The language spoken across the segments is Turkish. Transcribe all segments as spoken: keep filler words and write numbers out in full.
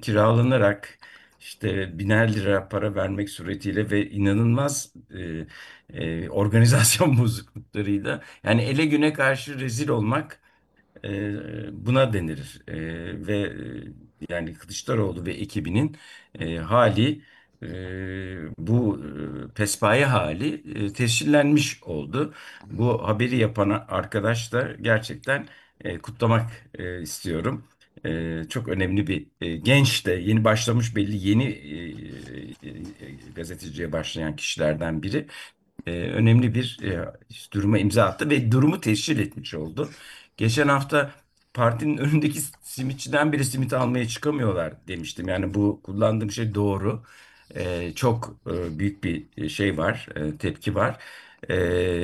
kiralanarak işte biner lira para vermek suretiyle ve inanılmaz e, e, organizasyon bozukluklarıyla yani ele güne karşı rezil olmak e, buna denir. E, ve e, yani Kılıçdaroğlu ve ekibinin e, hali e, bu e, pespaye hali e, tescillenmiş oldu. Bu haberi yapan arkadaş da gerçekten e, kutlamak e, istiyorum. E, çok önemli bir e, genç de yeni başlamış belli yeni e, e, e, gazeteciye başlayan kişilerden biri e, önemli bir e, duruma imza attı ve durumu teşkil etmiş oldu. Geçen hafta partinin önündeki simitçiden biri simit almaya çıkamıyorlar demiştim. Yani bu kullandığım şey doğru. E, çok e, büyük bir şey var, e, tepki var. E,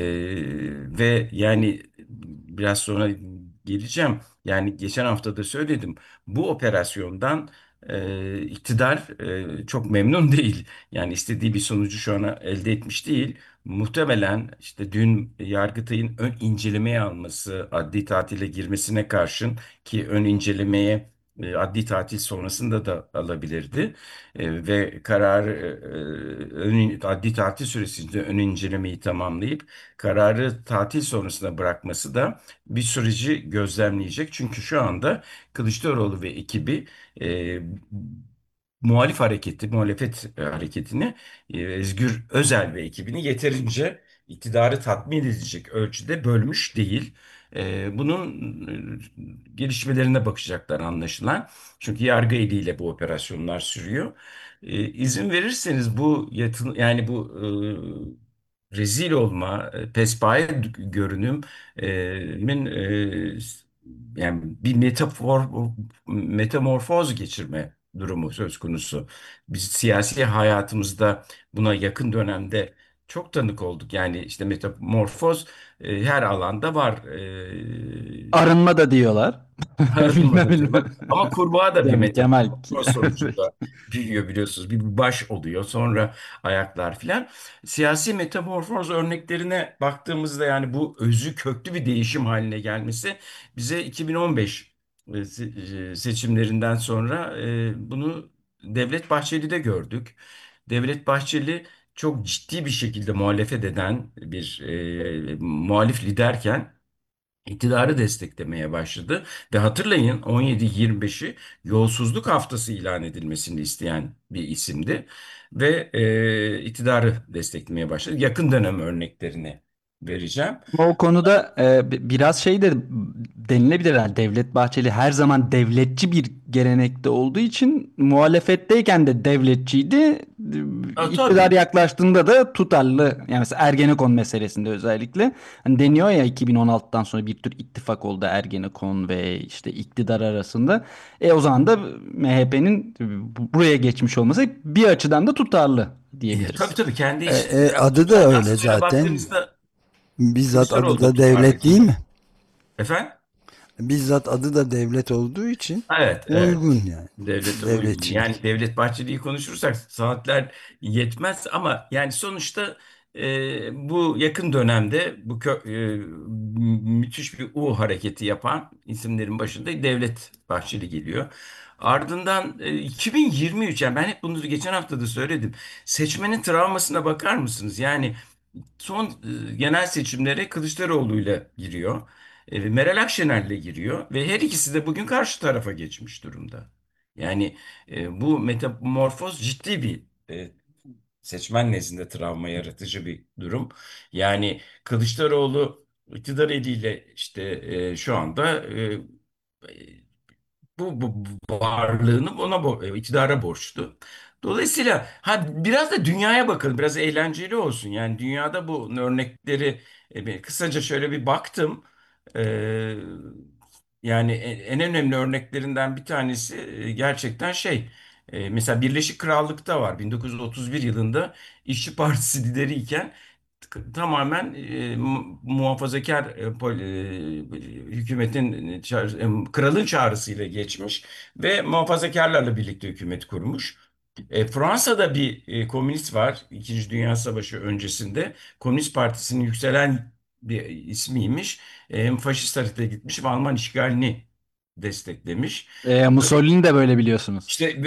ve yani biraz sonra geleceğim. Yani geçen hafta da söyledim. Bu operasyondan e, iktidar e, çok memnun değil. Yani istediği bir sonucu şu an elde etmiş değil. Muhtemelen işte dün Yargıtay'ın ön incelemeye alması, adli tatile girmesine karşın ki ön incelemeye e, adli tatil sonrasında da alabilirdi. E, ve kararı e, ön, adli tatil süresince ön incelemeyi tamamlayıp kararı tatil sonrasına bırakması da bir süreci gözlemleyecek. Çünkü şu anda Kılıçdaroğlu ve ekibi e, muhalif hareketi, muhalefet e, hareketini e, Özgür Özel ve ekibini yeterince iktidarı tatmin edecek ölçüde bölmüş değil. E, bunun e, gelişmelerine bakacaklar anlaşılan. Çünkü yargı eliyle bu operasyonlar sürüyor. E, izin verirseniz bu yatın, yani bu e, rezil olma, e, pespaye görünümün e, yani bir metafor metamorfoz geçirme durumu söz konusu. Biz siyasi hayatımızda buna yakın dönemde çok tanık olduk. Yani işte metamorfoz e, her alanda var. E, Arınma da diyorlar. Bilmem Arınmadı diyorlar. bilmem. Ama kurbağa da bir Ya mükemmel. metamorfoz sonucunda büyüyor biliyorsunuz. Bir baş oluyor, sonra ayaklar filan. Siyasi metamorfoz örneklerine baktığımızda yani bu özü köklü bir değişim haline gelmesi bize iki bin on beş e, se- e, seçimlerinden sonra e, bunu Devlet Bahçeli'de gördük. Devlet Bahçeli çok ciddi bir şekilde muhalefet eden bir e, muhalif liderken iktidarı desteklemeye başladı ve hatırlayın on yedi yirmi beşi yolsuzluk haftası ilan edilmesini isteyen bir isimdi ve e, iktidarı desteklemeye başladı. Yakın dönem örneklerini vereceğim. Ama o konuda e, bi- biraz şey de denilebilir. Yani Devlet Bahçeli her zaman devletçi bir gelenekte olduğu için muhalefetteyken de devletçiydi. E, Ha, İktidar tabii. yaklaştığında da tutarlı. Yani mesela Ergenekon meselesinde özellikle. Hani deniyor ya iki bin on altıdan sonra bir tür ittifak oldu Ergenekon ve işte iktidar arasında. E o zaman da M H P'nin buraya geçmiş olması bir açıdan da tutarlı E, tabii diyebiliriz. tabii kendi E, iç e, ya, adı da öyle yansımayla zaten. baktığınızda Bizzat adı Kılıçdaroğlu da da devlet tutarlı. değil mi? Efendim? Bizzat adı da devlet olduğu için Evet, uygun evet. yani. Devlete uygun. Yani Devletçilik. Devlet Bahçeli'yi konuşursak saatler yetmez ama yani sonuçta e, bu yakın dönemde bu kö- e, müthiş bir U hareketi yapan isimlerin başında Devlet Bahçeli geliyor. Ardından e, iki bin yirmi üç yani ben hep bunu geçen hafta da söyledim. Seçmenin travmasına bakar mısınız? Yani son e, genel seçimlere Kılıçdaroğlu'yla giriyor. E, Meral Akşener'le giriyor ve her ikisi de bugün karşı tarafa geçmiş durumda. Yani e, bu metamorfoz ciddi bir e, seçmen nezdinde travma yaratıcı bir durum. Yani Kılıçdaroğlu iktidar eliyle işte e, şu anda e, bu, bu bu varlığını ona bo- e, iktidara borçlu. Dolayısıyla ha biraz da dünyaya bakalım, biraz eğlenceli olsun. Yani dünyada bu örnekleri e, bir- kısaca şöyle bir baktım. Ee, yani en en önemli örneklerinden bir tanesi e, gerçekten şey. e, mesela Birleşik Krallık'ta var. bin dokuz yüz otuz bir yılında İşçi Partisi lideriyken t- tamamen e, mu- muhafazakar e, pol- e, hükümetin çağrı- e, kralın çağrısıyla geçmiş ve muhafazakarlarla birlikte hükümet kurmuş. E, Fransa'da bir e, komünist var. İkinci Dünya Savaşı öncesinde. Komünist Partisi'nin yükselen bir ismiymiş. E, hem faşist harekete gitmiş ve Alman işgalini desteklemiş. E, Mussolini de böyle biliyorsunuz. İşte